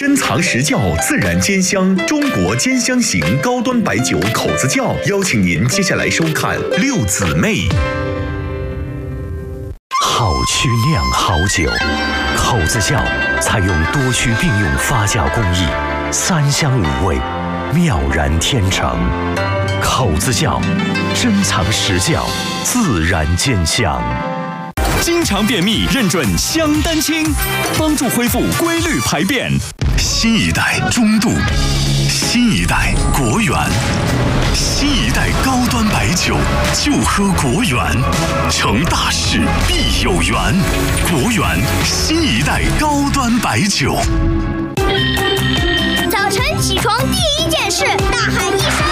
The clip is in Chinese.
珍藏实窖，自然兼香，中国兼香型高端白酒口子窖，邀请您接下来收看《六姊妹》。 好曲酿好酒，口子窖采用多曲并用发酵工艺，3香5味，妙然天成。口子窖，珍藏实窖，自然兼香。 经常便秘认准香丹青，帮助恢复规律排便。 新一代中度，新一代国源，新一代高端白酒就喝国源，成大事必有缘。国源新一代高端白酒。 早晨起床第一件事，大喊一声